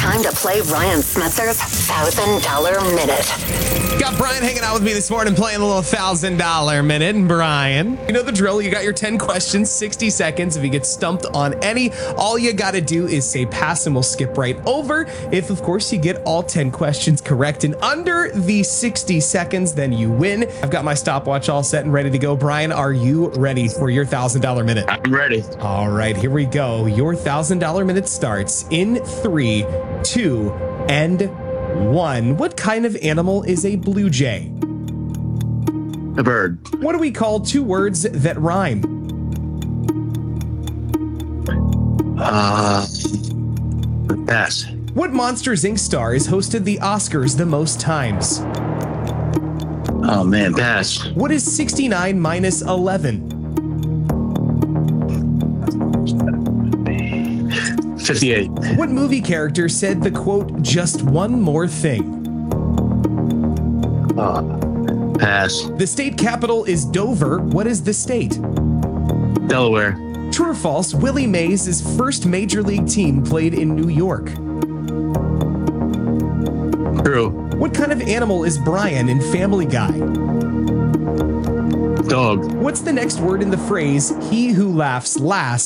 time to play Ryan Smetzer's $1,000 Minute. Got Brian hanging out with me this morning playing a little $1,000 Minute. And Brian, you know the drill. You got your 10 questions, 60 seconds. If you get stumped on any, all you got to do is say pass and we'll skip right over. If, of course, you get all 10 questions correct in under the 60 seconds, then you win. I've got my stopwatch all set and ready to go. Brian, are you ready for your $1,000 Minute? I'm ready. All right, here we go. Your $1,000 Minute starts in 3, 2, and 1. What kind of animal is a blue jay? A bird. What do we call two words that rhyme? Pass. What Monsters Inc. star has hosted the Oscars the most times? Oh man, pass. What is 69 minus 11? 58. What movie character said the quote, "just one more thing"? Pass. The state capital is Dover. What is the state? Delaware. True or false, Willie Mays' first major league team played in New York. True. What kind of animal is Brian in Family Guy? Dog. What's the next word in the phrase, "he who laughs last